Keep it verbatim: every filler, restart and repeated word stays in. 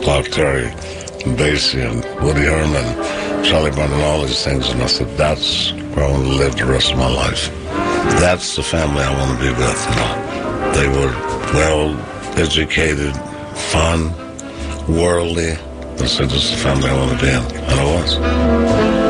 Clark Terry, and Basie, and Woody Herman, Charlie Brown, and all these things. And I said, that's where I want to live the rest of my life. That's the family I want to be with, you know. They were well-educated, fun, worldly. I said, this is the family I want to be in. And I was.